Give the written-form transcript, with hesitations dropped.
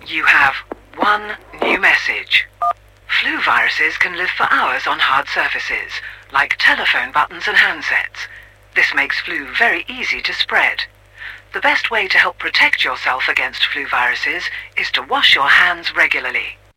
You have one new message. Flu viruses can live for hours on hard surfaces, like telephone buttons and handsets. This makes flu very easy to spread. The best way to help protect yourself against flu viruses is to wash your hands regularly.